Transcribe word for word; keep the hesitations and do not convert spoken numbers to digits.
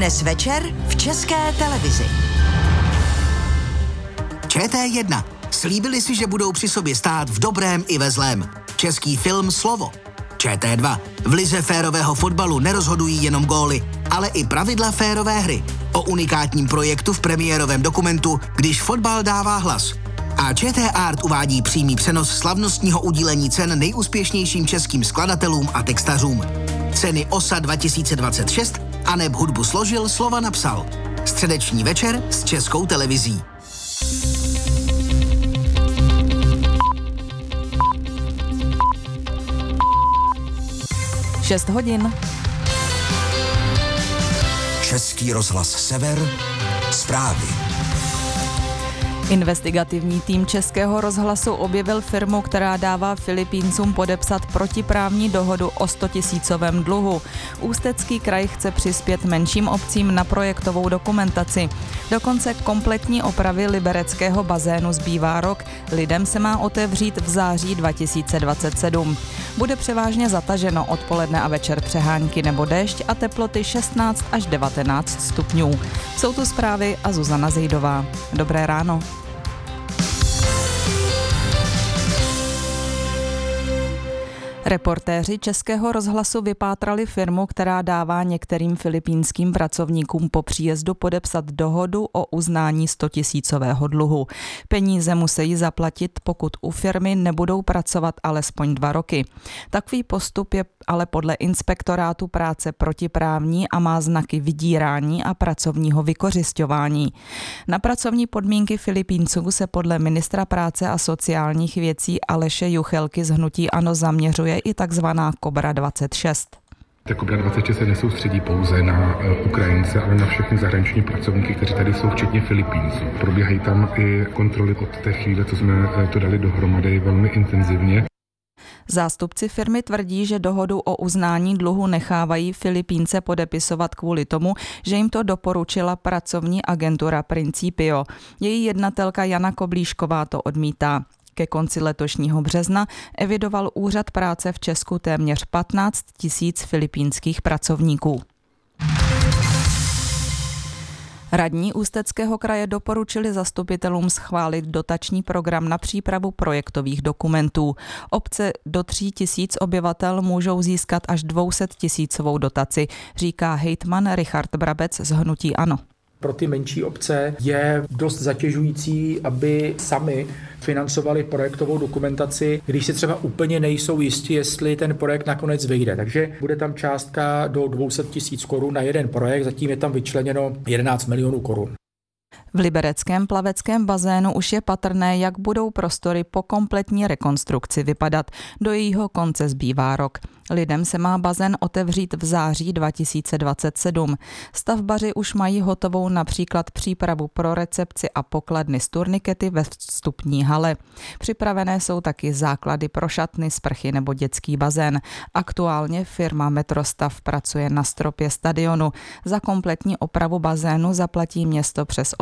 Dnes večer v České televizi. Č T jedna. Slíbili si, že budou při sobě stát v dobrém i ve zlém. Český film Slovo. Č T dva. V lize férového fotbalu nerozhodují jenom góly, ale i pravidla férové hry. O unikátním projektu v premiérovém dokumentu Když fotbal dává hlas. A Č T Art uvádí přímý přenos slavnostního udílení cen nejúspěšnějším českým skladatelům a textařům. Ceny O S A dva tisíce dvacet šest a neb hudbu složil, slova napsal. Středeční večer s Českou televizí. šest hodin. Český rozhlas Sever, zprávy. Investigativní tým Českého rozhlasu objevil firmu, která dává Filipíncům podepsat protiprávní dohodu o stotisícovém dluhu. Ústecký kraj chce přispět menším obcím na projektovou dokumentaci. Dokonce kompletní opravy libereckého bazénu zbývá rok. Lidem se má otevřít v září dva tisíce dvacet sedm. Bude převážně zataženo, odpoledne a večer přehánky nebo déšť a teploty šestnáct až devatenáct stupňů. Jsou tu zprávy a Zuzana Zejdová. Dobré ráno. Reportéři Českého rozhlasu vypátrali firmu, která dává některým filipínským pracovníkům po příjezdu podepsat dohodu o uznání stotisícového dluhu. Peníze musí zaplatit, pokud u firmy nebudou pracovat alespoň dva roky. Takový postup je ale podle inspektorátu práce protiprávní a má znaky vydírání a pracovního vykořisťování. Na pracovní podmínky Filipínců se podle ministra práce a sociálních věcí Aleše Juchelky z hnutí ANO zaměřuje i takzvaná Kobra dvacet šest. Ta Kobra dvacet šest se nesoustředí pouze na Ukrajince, ale na všechny zahraniční pracovníky, kteří tady jsou, včetně Filipínců. Probíhají tam i kontroly od té chvíle, co jsme to dali dohromady, velmi intenzivně. Zástupci firmy tvrdí, že dohodu o uznání dluhu nechávají Filipínce podepisovat kvůli tomu, že jim to doporučila pracovní agentura Principio. Její jednatelka Jana Koblíšková to odmítá. Ke konci letošního března evidoval Úřad práce v Česku téměř patnáct tisíc filipínských pracovníků. Radní Ústeckého kraje doporučili zastupitelům schválit dotační program na přípravu projektových dokumentů. Obce do tří tisíc obyvatel můžou získat až dvě stě tisícovou dotaci, říká hejtman Richard Brabec z hnutí ANO. Pro ty menší obce je dost zatěžující, aby sami financovali projektovou dokumentaci, když si třeba úplně nejsou jistí, jestli ten projekt nakonec vyjde. Takže bude tam částka do dvě stě tisíc korun na jeden projekt, zatím je tam vyčleněno jedenáct milionů korun. V libereckém plaveckém bazénu už je patrné, jak budou prostory po kompletní rekonstrukci vypadat. Do jejího konce zbývá rok. Lidem se má bazén otevřít v září dva tisíce dvacet sedm. Stavbaři už mají hotovou například přípravu pro recepci a pokladny s turnikety ve vstupní hale. Připravené jsou taky základy pro šatny, sprchy nebo dětský bazén. Aktuálně firma Metrostav pracuje na stropě stadionu. Za kompletní opravu bazénu zaplatí město přes